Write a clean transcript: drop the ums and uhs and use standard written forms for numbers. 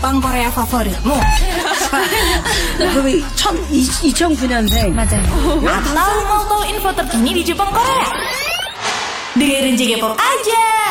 Jepang Korea favoritmu? 2009년생. 맞아요. Atau mau tahu info terkini di Jepang Korea? Dengerin JKPop aja.